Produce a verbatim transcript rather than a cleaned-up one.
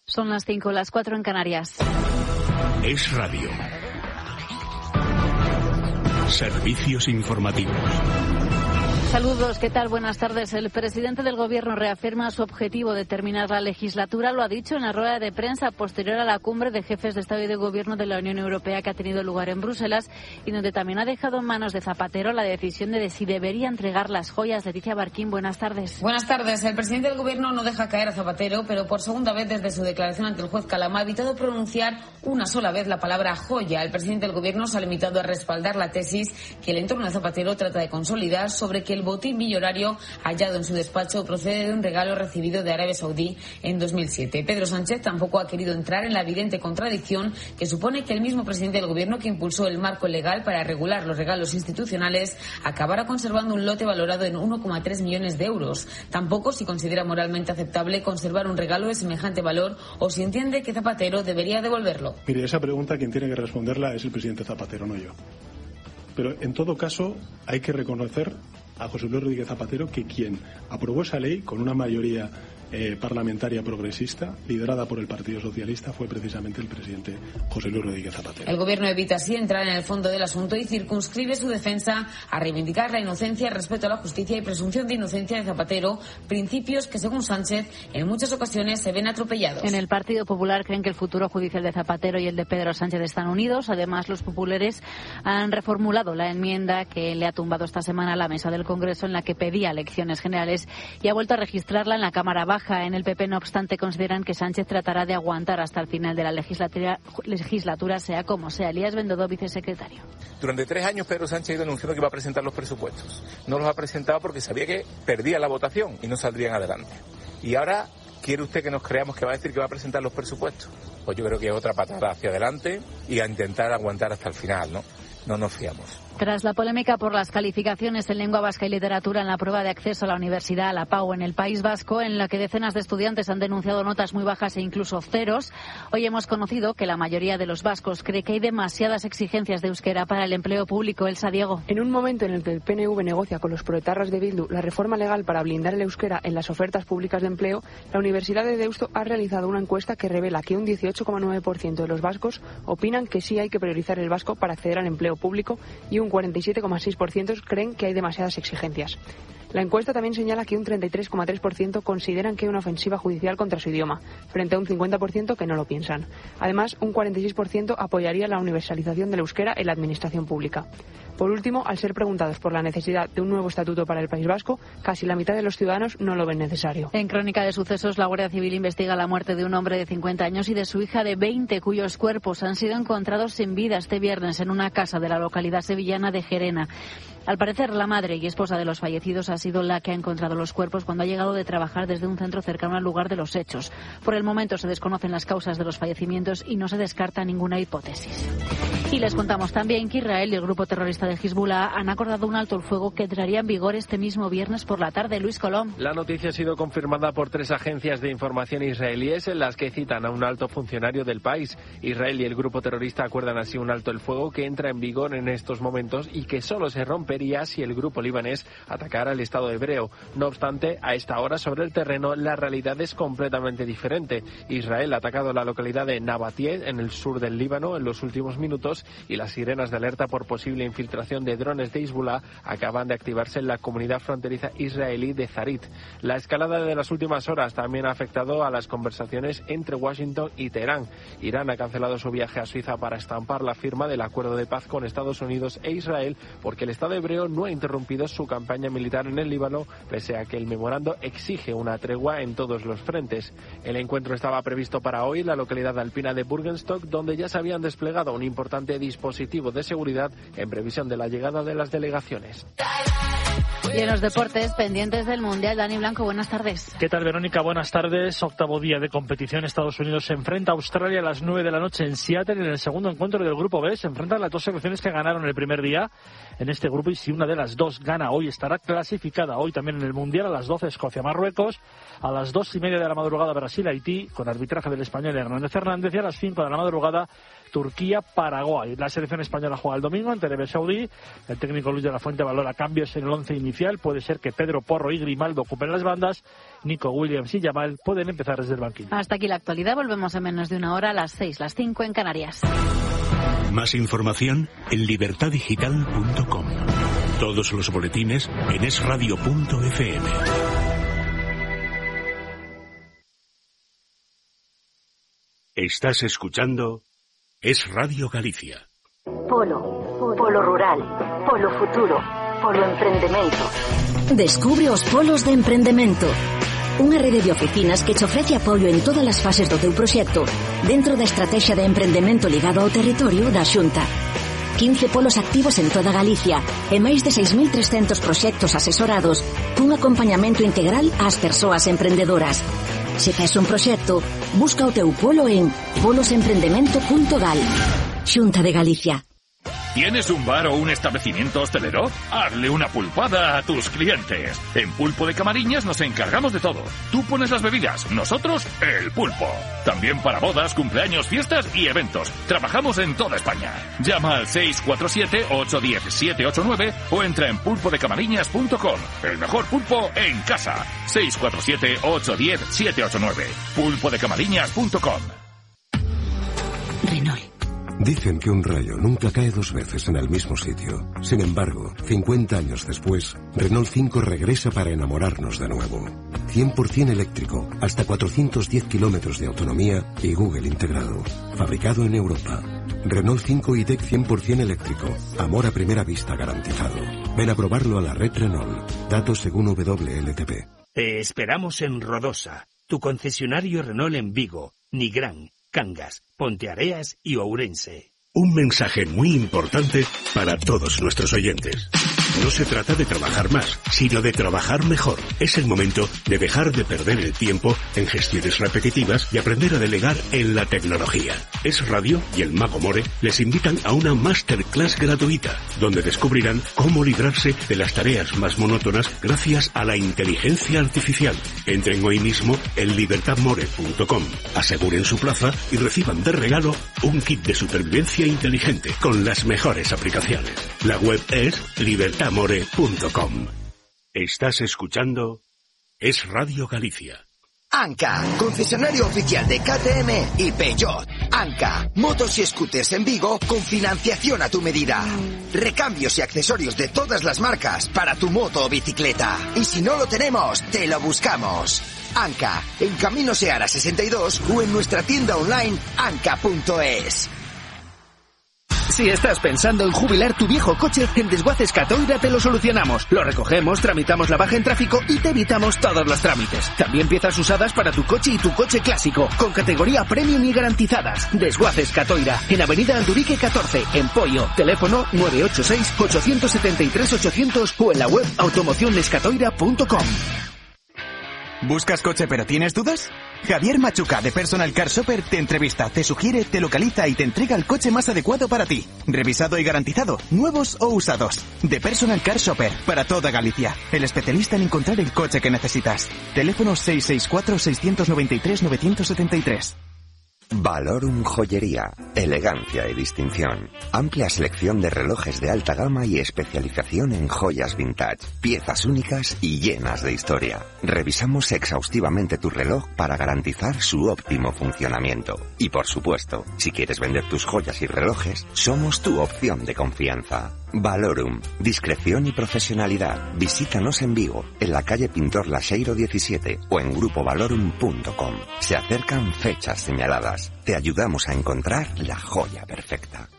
Son las cinco, las cuatro en Canarias. Es Radio. Servicios informativos. Saludos, ¿qué tal? Buenas tardes. El presidente del Gobierno reafirma su objetivo de terminar la legislatura. Lo ha dicho en la rueda de prensa posterior a la cumbre de jefes de Estado y de Gobierno de la Unión Europea que ha tenido lugar en Bruselas y donde también ha dejado en manos de Zapatero la decisión de si debería entregar las joyas. Leticia Barquín, buenas tardes. Buenas tardes. El presidente del Gobierno no deja caer a Zapatero, pero por segunda vez desde su declaración ante el juez Calama ha evitado pronunciar una sola vez la palabra joya. El presidente del Gobierno se ha limitado a respaldar la tesis que el entorno de Zapatero trata de consolidar sobre que el botín millonario hallado en su despacho procede de un regalo recibido de Arabia Saudí en dos mil siete. Pedro Sánchez tampoco ha querido entrar en la evidente contradicción que supone que el mismo presidente del Gobierno que impulsó el marco legal para regular los regalos institucionales acabara conservando un lote valorado en uno coma tres millones de euros. Tampoco si considera moralmente aceptable conservar un regalo de semejante valor o si entiende que Zapatero debería devolverlo. Mire, esa pregunta quien tiene que responderla es el presidente Zapatero, no yo. Pero en todo caso hay que reconocer a José Luis Rodríguez Zapatero que quien aprobó esa ley con una mayoría eh, parlamentaria progresista liderada por el Partido Socialista fue precisamente el presidente José Luis Rodríguez Zapatero. El Gobierno evita así entrar en el fondo del asunto y circunscribe su defensa a reivindicar la inocencia, el respeto a la justicia y presunción de inocencia de Zapatero, principios que según Sánchez en muchas ocasiones se ven atropellados. En el Partido Popular creen que el futuro judicial de Zapatero y el de Pedro Sánchez están unidos. Además, los populares han reformulado la enmienda que le ha tumbado esta semana a la mesa del Congreso en la que pedía elecciones generales y ha vuelto a registrarla en la Cámara Baja. En el P P, no obstante, consideran que Sánchez tratará de aguantar hasta el final de la legislatura, legislatura sea como sea. Elías Bendodo, vicesecretario. Durante tres años Pedro Sánchez ha ido anunciando que iba a presentar los presupuestos. No los ha presentado porque sabía que perdía la votación y no saldrían adelante. Y ahora, ¿quiere usted que nos creamos que va a decir que va a presentar los presupuestos? Pues yo creo que es otra patada hacia adelante y a intentar aguantar hasta el final, ¿no? No nos fiamos. Tras la polémica por las calificaciones en lengua vasca y literatura en la prueba de acceso a la universidad, a la PAU, en el País Vasco, en la que decenas de estudiantes han denunciado notas muy bajas e incluso ceros, hoy hemos conocido que la mayoría de los vascos cree que hay demasiadas exigencias de euskera para el empleo público. Elsa Diego. En un momento en el que el P N V negocia con los proetarras de Bildu la reforma legal para blindar el euskera en las ofertas públicas de empleo, la Universidad de Deusto ha realizado una encuesta que revela que un dieciocho coma nueve por ciento de los vascos opinan que sí hay que priorizar el vasco para acceder al empleo público y un cuarenta y siete coma seis por ciento creen que hay demasiadas exigencias. La encuesta también señala que un treinta y tres coma tres por ciento consideran que hay una ofensiva judicial contra su idioma, frente a un cincuenta por ciento que no lo piensan. Además, un cuarenta y seis por ciento apoyaría la universalización del euskera en la administración pública. Por último, al ser preguntados por la necesidad de un nuevo estatuto para el País Vasco, casi la mitad de los ciudadanos no lo ven necesario. En Crónica de Sucesos, la Guardia Civil investiga la muerte de un hombre de cincuenta años y de su hija de veinte, cuyos cuerpos han sido encontrados sin vida este viernes en una casa de la localidad sevillana de Gerena. Al parecer, la madre y esposa de los fallecidos ha sido la que ha encontrado los cuerpos cuando ha llegado de trabajar desde un centro cercano al lugar de los hechos. Por el momento se desconocen las causas de los fallecimientos y no se descarta ninguna hipótesis. Y les contamos también que Israel y el grupo terrorista de Hezbollah han acordado un alto el fuego que entraría en vigor este mismo viernes por la tarde. Luis Colón. La noticia ha sido confirmada por tres agencias de información israelíes en las que citan a un alto funcionario del país. Israel y el grupo terrorista acuerdan así un alto el fuego que entra en vigor en estos momentos y que solo se rompería si el grupo libanés atacara el Estado hebreo. No obstante, a esta hora sobre el terreno la realidad es completamente diferente. Israel ha atacado la localidad de Nabatie en el sur del Líbano en los últimos minutos y las sirenas de alerta por posible infiltración de drones de Hezbollah acaban de activarse en la comunidad fronteriza israelí de Zarit. La escalada de las últimas horas también ha afectado a las conversaciones entre Washington y Teherán. Irán ha cancelado su viaje a Suiza para estampar la firma del acuerdo de paz con Estados Unidos e Israel porque el Estado hebreo no ha interrumpido su campaña militar en el Líbano, pese a que el memorando exige una tregua en todos los frentes. El encuentro estaba previsto para hoy en la localidad alpina de Burgenstock, donde ya se habían desplegado un importante dispositivo de seguridad en previsión de la llegada de las delegaciones. Y en los deportes, pendientes del Mundial, Dani Blanco, buenas tardes. ¿Qué tal, Verónica? Buenas tardes. Octavo día de competición. Estados Unidos se enfrenta a Australia a las nueve de la noche en Seattle. En el segundo encuentro del Grupo B se enfrentan las dos selecciones que ganaron el primer día en este grupo, y si una de las dos gana hoy estará clasificada. Hoy también en el Mundial a las doce Escocia-Marruecos, a las dos y media de la madrugada Brasil-Haití con arbitraje del español Hernández Hernández, y a las cinco de la madrugada Turquía-Paraguay. La selección española juega el domingo ante Arabia Saudí. El técnico Luis de la Fuente valora cambios en el once inicial. Puede ser que Pedro Porro y Grimaldo ocupen las bandas. Nico Williams y Yamal pueden empezar desde el banquillo. Hasta aquí la actualidad. Volvemos en menos de una hora, a las seis, las cinco en Canarias. Más información en libertad digital punto com. Todos los boletines en es radio punto efe eme. Estás escuchando Es Radio Galicia. Polo, polo rural, polo futuro, polo emprendemento. Descubre os polos de emprendemento. Unha rede de oficinas que te ofrece apoio en todas as fases do teu proxecto dentro da estrategia de emprendemento ligado ao territorio da Xunta. quince polos activos en toda Galicia e máis de seis mil trescentos proxectos asesorados cun acompañamento integral ás persoas emprendedoras. Se tes un proxecto, busca o teu polo en polos emprendemento punto gal. Xunta de Galicia. ¿Tienes un bar o un establecimiento hostelero? Hazle una pulpada a tus clientes. En Pulpo de Camariñas nos encargamos de todo. Tú pones las bebidas, nosotros el pulpo. También para bodas, cumpleaños, fiestas y eventos. Trabajamos en toda España. Llama al seis cuatro siete, ocho uno cero, siete ocho nueve o entra en pulpo de camariñas punto com. El mejor pulpo en casa. seis cuatro siete, ocho uno cero, siete ocho nueve. pulpo de camariñas punto com. Renault. Dicen que un rayo nunca cae dos veces en el mismo sitio. Sin embargo, cincuenta años después, Renault cinco regresa para enamorarnos de nuevo. cien por ciento eléctrico, hasta cuatrocientos diez kilómetros de autonomía y Google integrado. Fabricado en Europa. Renault cinco e-Tech cien por ciento eléctrico. Amor a primera vista garantizado. Ven a probarlo a la red Renault. Datos según W L T P. Te esperamos en Rodosa, tu concesionario Renault en Vigo, Nigrán, Cangas, Ponteareas y Ourense. Un mensaje muy importante para todos nuestros oyentes. No se trata de trabajar más, sino de trabajar mejor. Es el momento de dejar de perder el tiempo en gestiones repetitivas y aprender a delegar en la tecnología. Es Radio y el Mago More les invitan a una masterclass gratuita, donde descubrirán cómo librarse de las tareas más monótonas gracias a la inteligencia artificial. Entren hoy mismo en libertad more punto com, aseguren su plaza y reciban de regalo un kit de supervivencia inteligente con las mejores aplicaciones. La web es libertad more punto com. Estás escuchando Es Radio Galicia. Anca, concesionario oficial de K T M y Peugeot. Anca, motos y scooters en Vigo con financiación a tu medida. Recambios y accesorios de todas las marcas para tu moto o bicicleta. Y si no lo tenemos, te lo buscamos. Anca, en Camino Seara sesenta y dos o en nuestra tienda online anca punto es. Si estás pensando en jubilar tu viejo coche, en Desguaces Catoira te lo solucionamos. Lo recogemos, tramitamos la baja en tráfico y te evitamos todos los trámites. También piezas usadas para tu coche y tu coche clásico, con categoría premium y garantizadas. Desguaces Catoira, en Avenida Andurique catorce, en Poio. Teléfono nueve ocho seis, ocho siete tres, ocho cero cero o en la web automocionescatoira punto com. ¿Buscas coche pero tienes dudas? Javier Machuca de Personal Car Shopper te entrevista, te sugiere, te localiza y te entrega el coche más adecuado para ti. Revisado y garantizado, nuevos o usados. De Personal Car Shopper, para toda Galicia. El especialista en encontrar el coche que necesitas. Teléfono seis seis cuatro, seis nueve tres, nueve siete tres. Valorum Joyería, elegancia y distinción. Amplia selección de relojes de alta gama y especialización en joyas vintage, piezas únicas y llenas de historia. Revisamos exhaustivamente tu reloj para garantizar su óptimo funcionamiento. Y por supuesto, si quieres vender tus joyas y relojes, somos tu opción de confianza. Valorum, discreción y profesionalidad. Visítanos en Vigo, en la calle Pintor Laxeiro diecisiete o en grupo valorum punto com. Se acercan fechas señaladas. Te ayudamos a encontrar la joya perfecta.